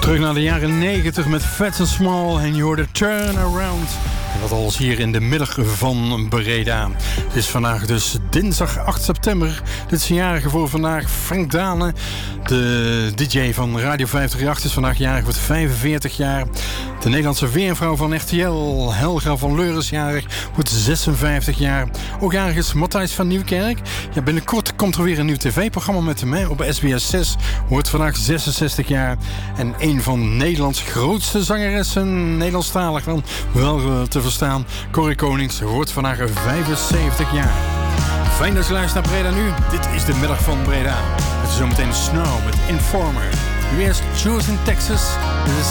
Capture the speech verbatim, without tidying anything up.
Terug naar de jaren negentig met Fat and Small en je hoorde Turn Around. En dat alles hier in de middag van Breda. Het is vandaag dus dinsdag acht september. Dit is een jarige voor vandaag. Frank Dane, de D J van Radio vijfhonderdachtendertig, is vandaag jarig, wordt vijfenveertig jaar. De Nederlandse weervrouw van R T L, Helga van Leur, is jarig, wordt zesenvijftig jaar. Ook jarig is Matthijs van Nieuwkerk. Ja, binnenkort komt er weer een nieuw tv-programma met hem hè, op S B S zes. Wordt vandaag zesenzestig jaar. En een van Nederlands grootste zangeressen, Nederlandstalig dan wel uh, te verstaan, Corrie Konings, wordt vandaag vijfenzeventig jaar. Fijn dat je luistert naar Breda Nu. Dit is de middag van Breda. Het is zometeen Snow met Informer. Nu eerst Choosing Texas. Dit is